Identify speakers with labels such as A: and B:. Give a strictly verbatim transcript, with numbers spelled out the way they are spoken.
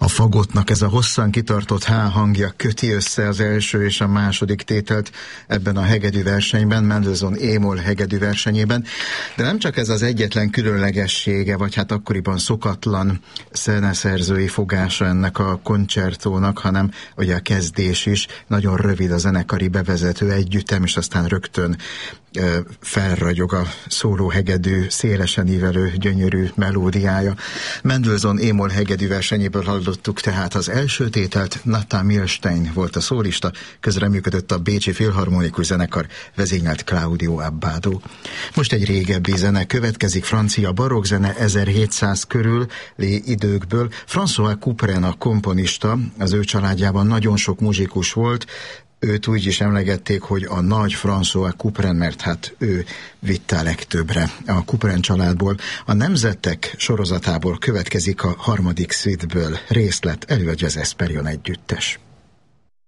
A: A fagottnak ez a hosszan kitartott H hangja köti össze az első és a második tételt ebben a hegedű versenyben, Mendelssohn é-moll hegedű versenyében, de nem csak ez az egyetlen különlegessége, vagy hát akkoriban szokatlan zeneszerzői fogása ennek a koncertónak, hanem ugye a kezdés is, nagyon rövid a zenekari bevezető, együttem, és aztán rögtön felragyog a szólóhegedű, szélesen ívelő, gyönyörű melódiája. Mendelssohn é-moll hegedű versenyéből hallottuk tehát az első tételt, Nathan Milstein volt a szólista, közreműködött a Bécsi Filharmonikus Zenekar, vezényelt Claudio Abbado. Most egy régebbi zene következik, francia barokkzene ezerhétszáz körüli időkből. François Couperin a komponista, az ő családjában nagyon sok muzsikus volt, őt úgy is emlegették, hogy a nagy François Couperin, mert hát ő vitte a legtöbbre a Couperin családból. A Nemzetek sorozatából következik a harmadik szvitből részlet, előadja az Esperion együttes.